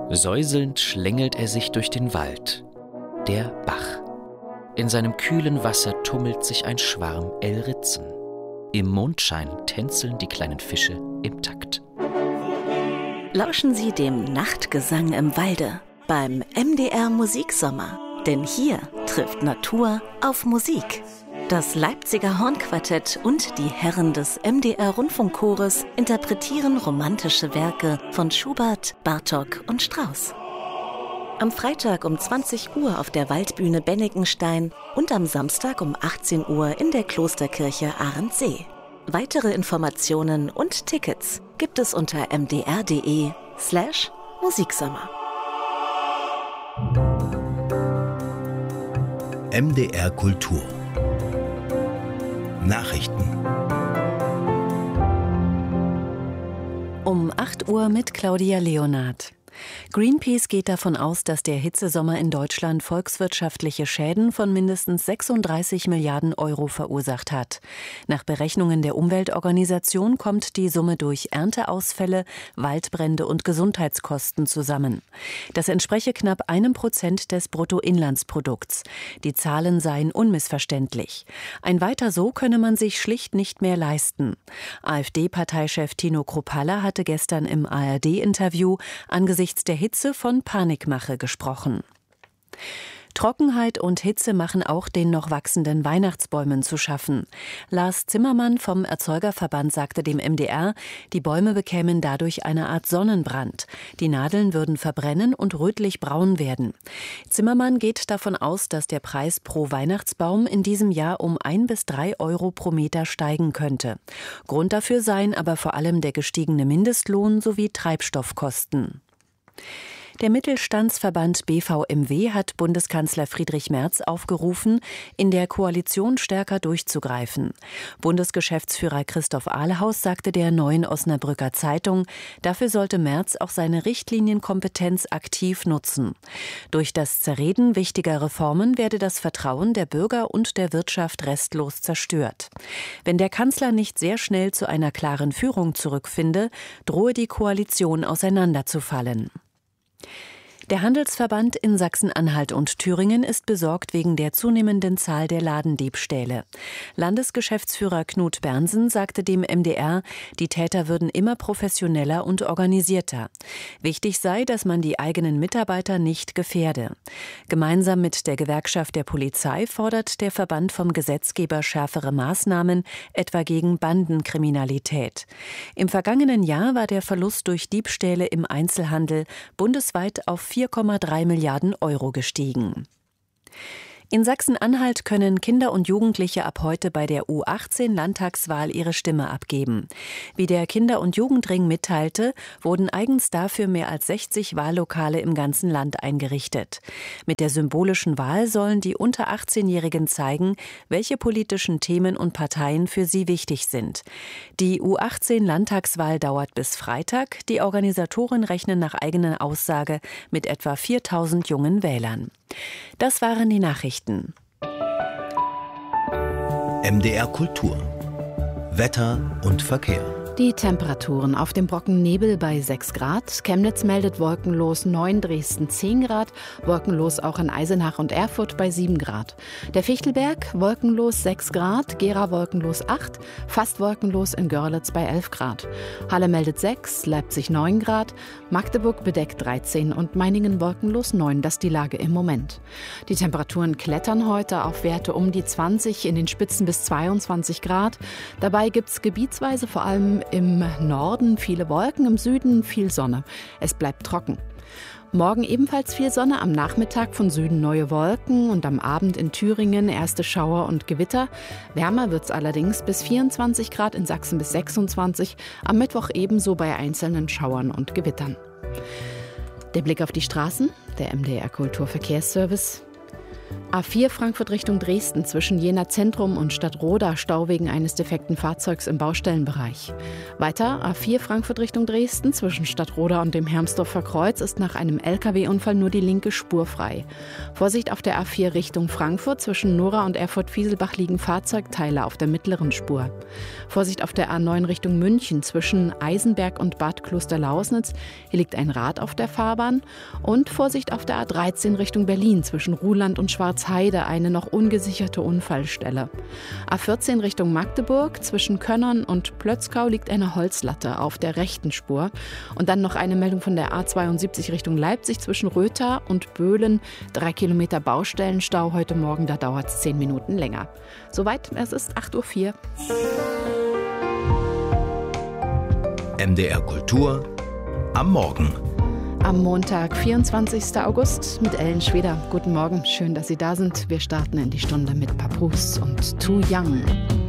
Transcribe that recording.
Säuselnd schlängelt er sich durch den Wald. Der Bach. In seinem kühlen Wasser tummelt sich ein Schwarm Elritzen. Im Mondschein tänzeln die kleinen Fische im Takt. Lauschen Sie dem Nachtgesang im Walde beim MDR Musiksommer. Denn hier trifft Natur auf Musik. Das Leipziger Hornquartett und die Herren des MDR Rundfunkchores interpretieren romantische Werke von Schubert, Bartók und Strauss. Am Freitag um 20 Uhr auf der Waldbühne Bennigenstein und am Samstag um 18 Uhr in der Klosterkirche Ahrensee. Weitere Informationen und Tickets gibt es unter mdr.de/Musiksommer. MDR Kultur Nachrichten. Um 8 Uhr mit Claudia Leonard. Greenpeace geht davon aus, dass der Hitzesommer in Deutschland volkswirtschaftliche Schäden von mindestens 36 Milliarden Euro verursacht hat. Nach Berechnungen der Umweltorganisation kommt die Summe durch Ernteausfälle, Waldbrände und Gesundheitskosten zusammen. Das entspreche knapp 1% des Bruttoinlandsprodukts. Die Zahlen seien unmissverständlich. Ein Weiter so könne man sich schlicht nicht mehr leisten. AfD-Parteichef Tino Kruppalla hatte gestern im ARD-Interview angesichts der Hitze von Panikmache gesprochen. Trockenheit und Hitze machen auch den noch wachsenden Weihnachtsbäumen zu schaffen. Lars Zimmermann vom Erzeugerverband sagte dem MDR, die Bäume bekämen dadurch eine Art Sonnenbrand. Die Nadeln würden verbrennen und rötlich-braun werden. Zimmermann geht davon aus, dass der Preis pro Weihnachtsbaum in diesem Jahr um 1 bis 3 Euro pro Meter steigen könnte. Grund dafür seien aber vor allem der gestiegene Mindestlohn sowie Treibstoffkosten. Der Mittelstandsverband BVMW hat Bundeskanzler Friedrich Merz aufgerufen, in der Koalition stärker durchzugreifen. Bundesgeschäftsführer Christoph Ahlhaus sagte der Neuen Osnabrücker Zeitung, dafür sollte Merz auch seine Richtlinienkompetenz aktiv nutzen. Durch das Zerreden wichtiger Reformen werde das Vertrauen der Bürger und der Wirtschaft restlos zerstört. Wenn der Kanzler nicht sehr schnell zu einer klaren Führung zurückfinde, drohe die Koalition auseinanderzufallen. Der Handelsverband in Sachsen-Anhalt und Thüringen ist besorgt wegen der zunehmenden Zahl der Ladendiebstähle. Landesgeschäftsführer Knut Bernsen sagte dem MDR, die Täter würden immer professioneller und organisierter. Wichtig sei, dass man die eigenen Mitarbeiter nicht gefährde. Gemeinsam mit der Gewerkschaft der Polizei fordert der Verband vom Gesetzgeber schärfere Maßnahmen, etwa gegen Bandenkriminalität. Im vergangenen Jahr war der Verlust durch Diebstähle im Einzelhandel bundesweit auf 4,3 Milliarden Euro gestiegen. In Sachsen-Anhalt können Kinder und Jugendliche ab heute bei der U18-Landtagswahl ihre Stimme abgeben. Wie der Kinder- und Jugendring mitteilte, wurden eigens dafür mehr als 60 Wahllokale im ganzen Land eingerichtet. Mit der symbolischen Wahl sollen die unter 18-Jährigen zeigen, welche politischen Themen und Parteien für sie wichtig sind. Die U18-Landtagswahl dauert bis Freitag. Die Organisatoren rechnen nach eigener Aussage mit etwa 4.000 jungen Wählern. Das waren die Nachrichten. MDR Kultur Wetter und Verkehr. Die Temperaturen auf dem Brocken Nebel bei 6 Grad, Chemnitz meldet wolkenlos 9, Dresden 10 Grad, wolkenlos auch in Eisenach und Erfurt bei 7 Grad. Der Fichtelberg wolkenlos 6 Grad, Gera wolkenlos 8, fast wolkenlos in Görlitz bei 11 Grad. Halle meldet 6, Leipzig 9 Grad, Magdeburg bedeckt 13 und Meiningen wolkenlos 9, das ist die Lage im Moment. Die Temperaturen klettern heute auf Werte um die 20, in den Spitzen bis 22 Grad. Dabei gibt es gebietsweise vor allem im Norden viele Wolken, im Süden viel Sonne. Es bleibt trocken. Morgen ebenfalls viel Sonne, am Nachmittag von Süden neue Wolken und am Abend in Thüringen erste Schauer und Gewitter. Wärmer wird es allerdings bis 24 Grad, in Sachsen bis 26, am Mittwoch ebenso bei einzelnen Schauern und Gewittern. Der Blick auf die Straßen, der MDR Kulturverkehrsservice. A4 Frankfurt Richtung Dresden zwischen Jena Zentrum und Stadtroda Stau wegen eines defekten Fahrzeugs im Baustellenbereich. Weiter A4 Frankfurt Richtung Dresden zwischen Stadtroda und dem Hermsdorfer Kreuz ist nach einem LKW-Unfall nur die linke Spur frei. Vorsicht auf der A4 Richtung Frankfurt zwischen Nora und Erfurt-Fieselbach liegen Fahrzeugteile auf der mittleren Spur. Vorsicht auf der A9 Richtung München zwischen Eisenberg und Bad Klosterlausnitz. Hier liegt ein Rad auf der Fahrbahn. Und Vorsicht auf der A13 Richtung Berlin zwischen Ruhland und Schwarzheide, eine noch ungesicherte Unfallstelle. A14 Richtung Magdeburg, zwischen Könnern und Plötzkau liegt eine Holzlatte auf der rechten Spur. Und dann noch eine Meldung von der A72 Richtung Leipzig zwischen Rötha und Böhlen. 3 Kilometer Baustellenstau heute Morgen, da dauert es 10 Minuten länger. Soweit, es ist 8:04 Uhr. MDR Kultur am Morgen. Am Montag, 24. August mit Ellen Schweder. Guten Morgen, schön, dass Sie da sind. Wir starten in die Stunde mit Papoose und Too Young.